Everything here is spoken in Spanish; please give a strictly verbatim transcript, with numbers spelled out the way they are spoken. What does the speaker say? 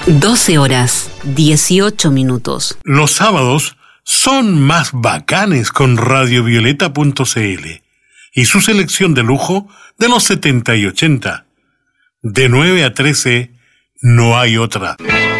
doce horas, dieciocho minutos. Los sábados son más bacanes con radiovioleta punto cl y su selección de lujo de los setenta y ochenta. De nueve a trece, no hay otra.